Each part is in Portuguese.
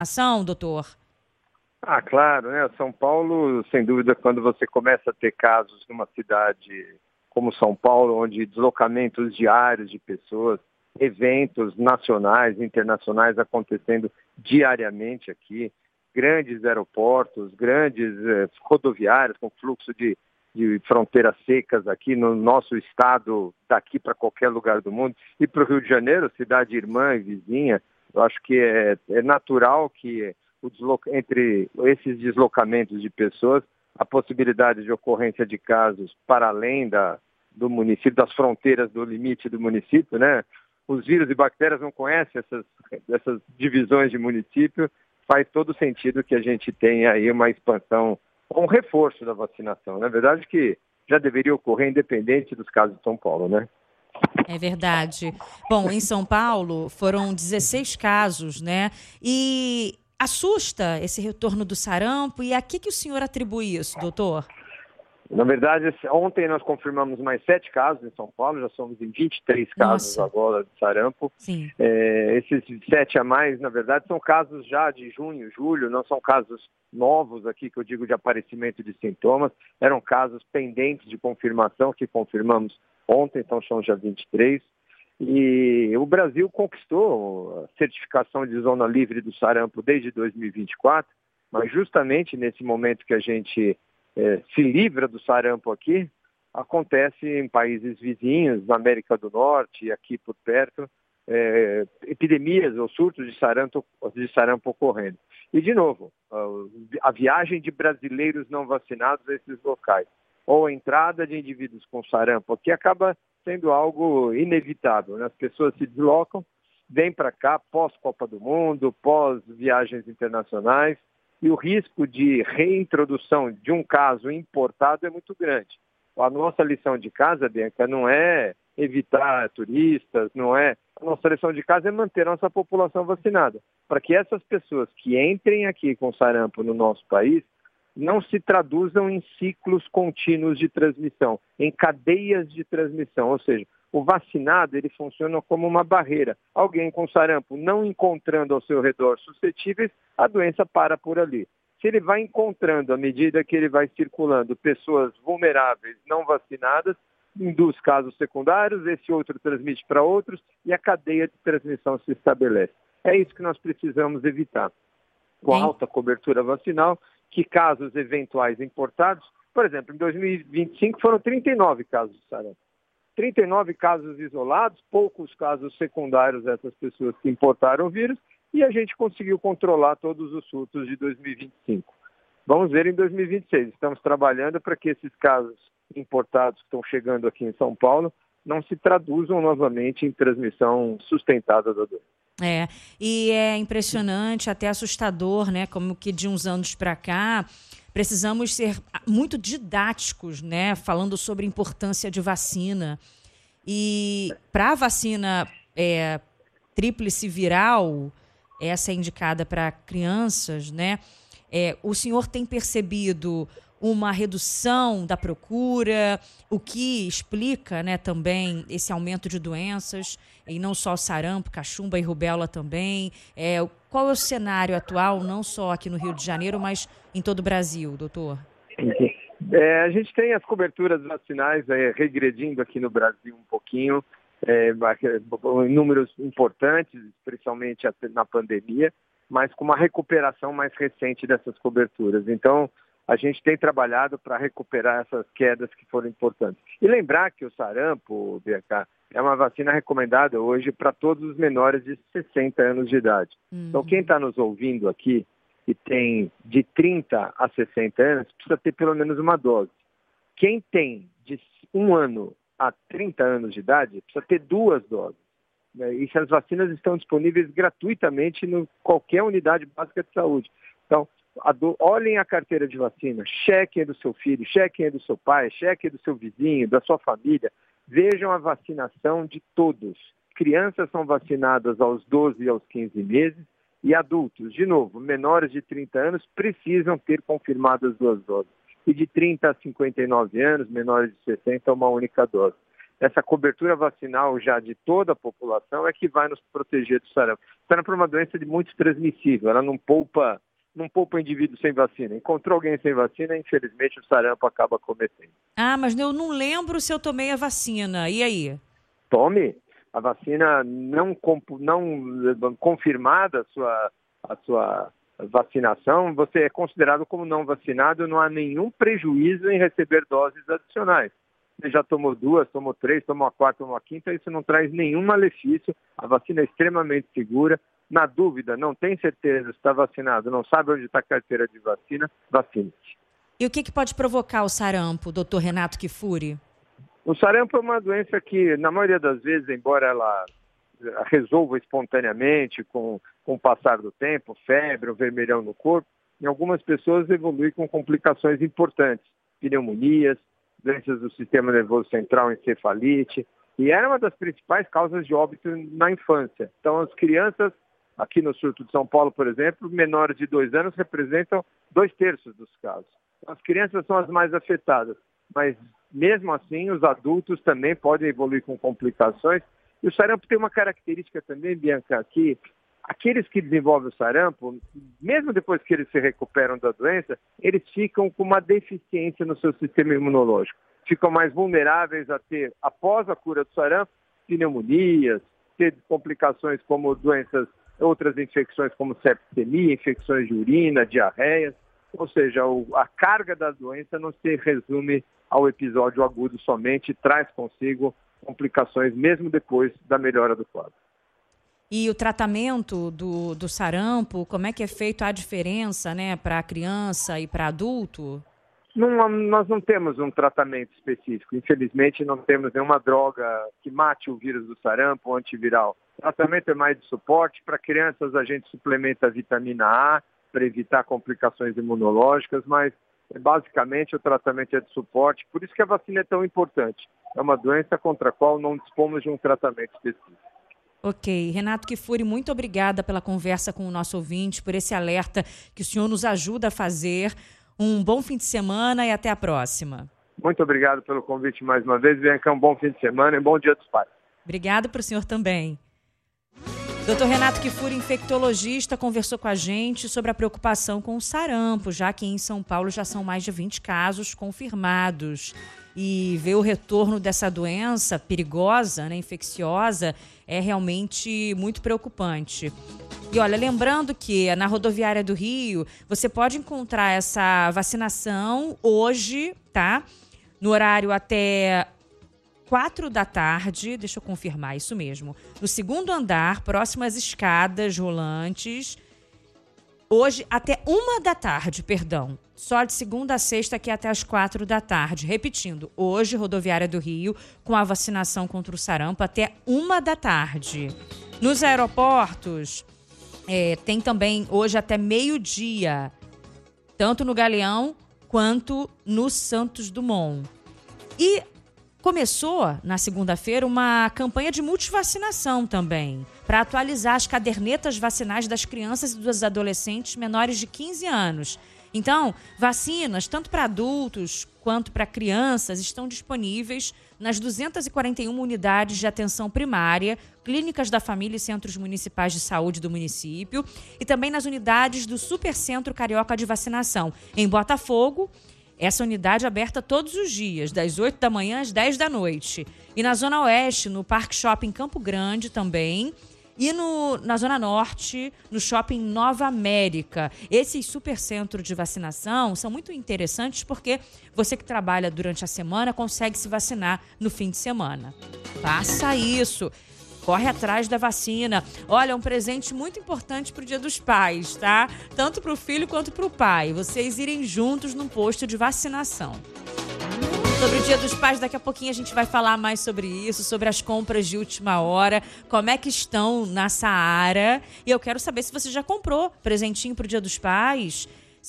ação, doutor? Ah, claro, né? São Paulo, sem dúvida, quando você começa a ter casos numa cidade como São Paulo, onde deslocamentos diários de pessoas, eventos nacionais, internacionais acontecendo diariamente aqui, grandes aeroportos, grandes rodoviárias com fluxo de fronteiras secas aqui no nosso estado, daqui para qualquer lugar do mundo, e para o Rio de Janeiro, cidade irmã e vizinha, eu acho que é natural que entre esses deslocamentos de pessoas, a possibilidade de ocorrência de casos para além do município, das fronteiras do limite do município, né? Os vírus e bactérias não conhecem essas divisões de município, faz todo sentido que a gente tenha aí uma expansão, um reforço da vacinação. Na verdade que já deveria ocorrer independente dos casos de São Paulo, né? É verdade. Bom, em São Paulo foram 16 casos, né? E assusta esse retorno do sarampo. E a que o senhor atribui isso, doutor? Na verdade, ontem nós confirmamos mais 7 casos em São Paulo, já somos em 23 casos Nossa. agora de sarampo. Sim. Esses 7 a mais, na verdade, são casos já de junho, julho, não são casos novos aqui, que eu digo de aparecimento de sintomas, eram casos pendentes de confirmação, que confirmamos ontem, então são já 23. E o Brasil conquistou a certificação de zona livre do sarampo desde 2024, mas justamente nesse momento que a gente se livra do sarampo aqui, acontece em países vizinhos, na América do Norte e aqui por perto, epidemias ou surtos de sarampo ocorrendo. E, de novo, a viagem de brasileiros não vacinados a esses locais, ou a entrada de indivíduos com sarampo aqui acaba sendo algo inevitável, né? As pessoas se deslocam, vêm para cá pós-Copa do Mundo, pós-viagens internacionais, e o risco de reintrodução de um caso importado é muito grande. A nossa lição de casa, Bianca, não é evitar turistas, não é... A nossa lição de casa é manter a nossa população vacinada, para que essas pessoas que entrem aqui com sarampo no nosso país não se traduzam em ciclos contínuos de transmissão, em cadeias de transmissão, ou seja, o vacinado ele funciona como uma barreira. Alguém com sarampo não encontrando ao seu redor suscetíveis, a doença para por ali. Se ele vai encontrando, à medida que ele vai circulando, pessoas vulneráveis não vacinadas, induz casos secundários, esse outro transmite para outros e a cadeia de transmissão se estabelece. É isso que nós precisamos evitar. Com alta cobertura vacinal, que casos eventuais importados, por exemplo, em 2025 foram 39 casos de sarampo. 39 casos isolados, poucos casos secundários dessas pessoas que importaram o vírus, e a gente conseguiu controlar todos os surtos de 2025. Vamos ver em 2026. Estamos trabalhando para que esses casos importados que estão chegando aqui em São Paulo não se traduzam novamente em transmissão sustentada da doença. E é impressionante, até assustador, né? Como que de uns anos para cá precisamos ser muito didáticos, né? Falando sobre a importância de vacina. E para a vacina tríplice viral, essa é indicada para crianças, né? O senhor tem percebido uma redução da procura, o que explica, né, também esse aumento de doenças, e não só sarampo, cachumba e rubéola também. Qual é o cenário atual, não só aqui no Rio de Janeiro, mas em todo o Brasil, doutor? A gente tem as coberturas vacinais regredindo aqui no Brasil um pouquinho, em números importantes, especialmente na pandemia, mas com uma recuperação mais recente dessas coberturas. Então, a gente tem trabalhado para recuperar essas quedas que foram importantes. E lembrar que o sarampo, BK, é uma vacina recomendada hoje para todos os menores de 60 anos de idade. Então, quem está nos ouvindo aqui e tem de 30 a 60 anos, precisa ter pelo menos uma dose. Quem tem de 1 ano a 30 anos de idade, precisa ter 2 doses. E as vacinas estão disponíveis gratuitamente em qualquer unidade básica de saúde. Então, olhem a carteira de vacina, chequem do seu filho, chequem do seu pai, chequem do seu vizinho, da sua família. Vejam a vacinação de todos. Crianças são vacinadas aos 12 e aos 15 meses e adultos, de novo, menores de 30 anos, precisam ter confirmadas 2 doses. E de 30 a 59 anos, menores de 60, uma única dose. essa cobertura vacinal já de toda a população é que vai nos proteger do sarampo. O sarampo é uma doença de muito transmissível, ela não poupa o indivíduo sem vacina. Encontrou alguém sem vacina, infelizmente o sarampo acaba cometendo. Ah, mas eu não lembro se eu tomei a vacina. E aí? Tome. A vacina não confirmada a sua vacinação, você é considerado como não vacinado, não há nenhum prejuízo em receber doses adicionais. Você já tomou 2, tomou 3, tomou a 4, tomou a 5ª, isso não traz nenhum malefício. A vacina é extremamente segura. Na dúvida, não tem certeza se está vacinado, não sabe onde está a carteira de vacina, vacine-se. E o que pode provocar o sarampo, doutor Renato Kifuri? O sarampo é uma doença que, na maioria das vezes, embora ela resolva espontaneamente com o passar do tempo, febre, o vermelhão no corpo, em algumas pessoas evolui com complicações importantes, pneumonias, doenças do sistema nervoso central, encefalite, e era uma das principais causas de óbito na infância. Então, as crianças, aqui no surto de São Paulo, por exemplo, menores de 2 anos representam 2/3 dos casos. As crianças são as mais afetadas, mas mesmo assim os adultos também podem evoluir com complicações. E o sarampo tem uma característica também, Bianca, que aqueles que desenvolvem o sarampo, mesmo depois que eles se recuperam da doença, eles ficam com uma deficiência no seu sistema imunológico. Ficam mais vulneráveis a ter, após a cura do sarampo, pneumonias, ter complicações como doenças, outras infecções como septicemia, infecções de urina, diarreias. Ou seja, a carga da doença não se resume ao episódio agudo somente, traz consigo complicações mesmo depois da melhora do quadro. E o tratamento do sarampo, como é que é feito a diferença, né, para criança e para adulto? Nós não temos um tratamento específico. Infelizmente, não temos nenhuma droga que mate o vírus do sarampo, antiviral. O tratamento é mais de suporte. Para crianças, a gente suplementa a vitamina A para evitar complicações imunológicas, mas basicamente o tratamento é de suporte. Por isso que a vacina é tão importante. É uma doença contra a qual não dispomos de um tratamento específico. Ok. Renato Kifuri, muito obrigada pela conversa com o nosso ouvinte, por esse alerta que o senhor nos ajuda a fazer. Um bom fim de semana e até a próxima. Muito obrigado pelo convite mais uma vez. Bianca, um bom fim de semana e um bom Dia dos Pais. Obrigada para o senhor também. Dr. Renato Kifuri, infectologista, conversou com a gente sobre a preocupação com o sarampo, já que em São Paulo já são mais de 20 casos confirmados. E ver o retorno dessa doença perigosa, né, infecciosa, é realmente muito preocupante. E olha, lembrando que na rodoviária do Rio, você pode encontrar essa vacinação hoje, tá? No horário até 4 da tarde, deixa eu confirmar, isso mesmo. No 2º andar, próximo às escadas rolantes, hoje até 1 da tarde, perdão. Só de segunda a sexta aqui até as 4 da tarde. Repetindo, hoje, rodoviária do Rio, com a vacinação contra o sarampo até 1 da tarde. Nos aeroportos, tem também hoje até meio-dia, tanto no Galeão quanto no Santos Dumont. E começou, na segunda-feira, uma campanha de multivacinação também, para atualizar as cadernetas vacinais das crianças e dos adolescentes menores de 15 anos. Então, vacinas, tanto para adultos quanto para crianças, estão disponíveis nas 241 unidades de atenção primária, clínicas da família e centros municipais de saúde do município, e também nas unidades do Supercentro Carioca de Vacinação, em Botafogo. Essa unidade é aberta todos os dias, das 8 da manhã às 10 da noite. E na Zona Oeste, no Parque Shopping Campo Grande também. E na Zona Norte, no Shopping Nova América. Esses supercentros de vacinação são muito interessantes porque você que trabalha durante a semana consegue se vacinar no fim de semana. Faça isso. Corre atrás da vacina. Olha, é um presente muito importante para o Dia dos Pais, tá? Tanto para o filho quanto para o pai. Vocês irem juntos num posto de vacinação. Sobre o Dia dos Pais, daqui a pouquinho a gente vai falar mais sobre isso, sobre as compras de última hora, como é que estão na Saara. E eu quero saber se você já comprou presentinho para o Dia dos Pais.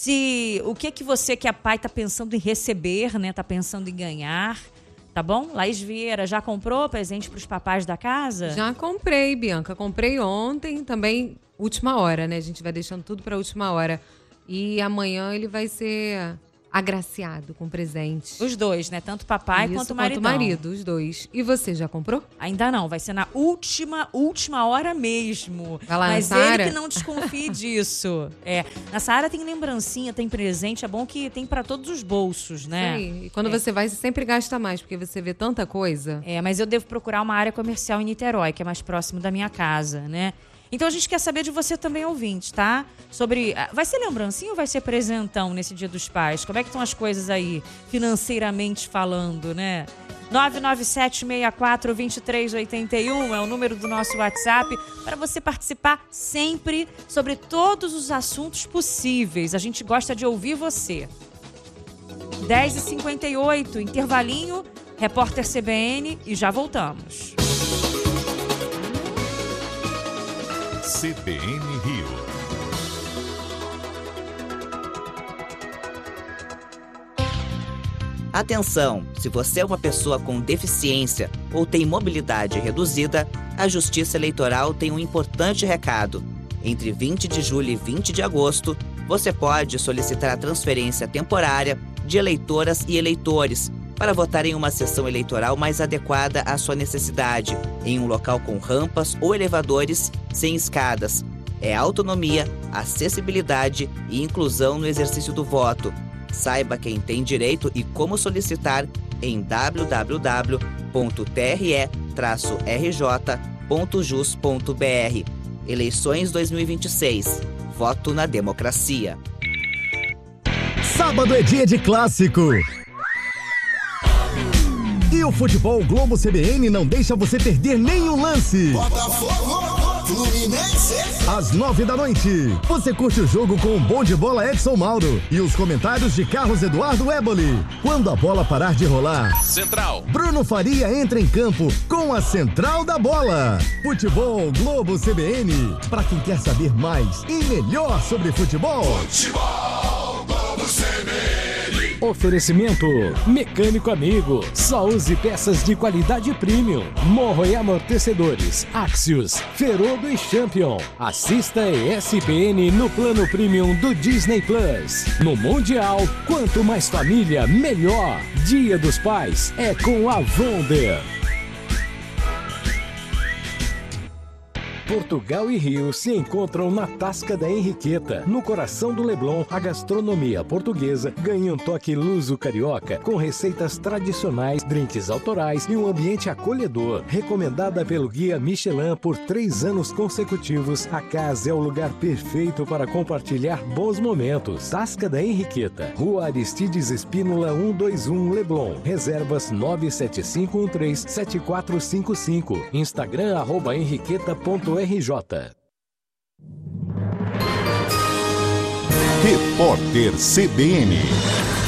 O que você que é pai está pensando em receber, né? Está pensando em ganhar. Tá bom? Laís Vieira, já comprou presente para os papais da casa? Já comprei, Bianca. Comprei ontem, também última hora, né? A gente vai deixando tudo para última hora. E amanhã ele vai ser agraciado com presente? Os dois, né? Tanto papai quanto o maridão. Quanto o marido, os dois. E você já comprou? Ainda não, vai ser na última hora mesmo. Vai lá Mas na Saara? ele que não desconfie disso. Na Saara tem lembrancinha, tem presente, é bom que tem pra todos os bolsos, né? Sim. E quando você vai, você sempre gasta mais, porque você vê tanta coisa. Mas eu devo procurar uma área comercial em Niterói, que é mais próximo da minha casa, né? Então a gente quer saber de você também, ouvinte, tá? Sobre, vai ser lembrancinha ou vai ser presentão nesse Dia dos Pais? Como é que estão as coisas aí, financeiramente falando, né? 997642381 é o número do nosso WhatsApp para você participar sempre sobre todos os assuntos possíveis. A gente gosta de ouvir você. 10h58, intervalinho, repórter CBN e já voltamos. CBN Rio. Atenção! Se você é uma pessoa com deficiência ou tem mobilidade reduzida, a Justiça Eleitoral tem um importante recado. Entre 20 de julho e 20 de agosto, você pode solicitar a transferência temporária de eleitoras e eleitores para votar em uma sessão eleitoral mais adequada à sua necessidade, em um local com rampas ou elevadores sem escadas. É autonomia, acessibilidade e inclusão no exercício do voto. Saiba quem tem direito e como solicitar em www.tre-rj.jus.br. Eleições 2026. Voto na democracia. Sábado é dia de clássico. E o Futebol Globo CBN não deixa você perder nenhum lance. Botafogo, Fluminense. Às 9 da noite, você curte o jogo com o bom de bola Edson Mauro e os comentários de Carlos Eduardo Éboli. Quando a bola parar de rolar, Central. Bruno Faria entra em campo com a Central da Bola. Futebol Globo CBN, para quem quer saber mais e melhor sobre futebol. Futebol Globo CBN. Oferecimento Mecânico Amigo. Só use peças de qualidade premium. Morro e amortecedores. Axios, Ferodo e Champion. Assista ESPN no plano premium do Disney Plus. No Mundial, quanto mais família, melhor. Dia dos Pais é com a Wonder. Portugal e Rio se encontram na Tasca da Henriqueta. No coração do Leblon, a gastronomia portuguesa ganha um toque luso-carioca, com receitas tradicionais, drinks autorais e um ambiente acolhedor. Recomendada pelo guia Michelin por 3 anos consecutivos, a casa é o lugar perfeito para compartilhar bons momentos. Tasca da Henriqueta, Rua Aristides Espínola 121, Leblon. Reservas 975137455. Instagram @henriqueta.rj. Repórter CBN.